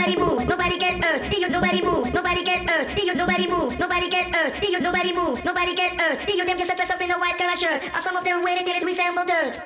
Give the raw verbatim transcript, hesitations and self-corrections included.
nobody move, nobody get hurt. Hear you, nobody move, nobody get hurt. Hear you, nobody move, nobody get hurt. Hear you, nobody move, nobody get hurt. Hear you, them just dress up in a white collar shirt. And some of them wear it till it resemble dirt.